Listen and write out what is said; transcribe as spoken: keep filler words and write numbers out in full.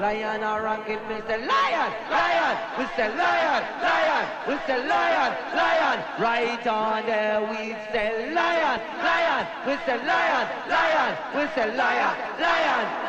Lion a rocket, me say lion, lion. We say lion, lion. We say lion, lion. Right on there we say lion, lion. We say lion, lion. We say lion, lion.